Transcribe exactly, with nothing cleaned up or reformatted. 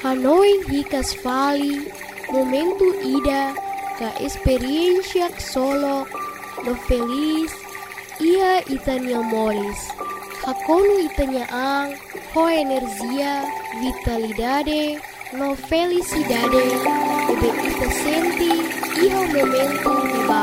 Hanoi hikas vali, momento ida, ka experiencia solo, no feliz, ia itania moris. Hakonu itania ang, ho energia, vitalidade, no felicidade, ebe ita senti, iho momento ba.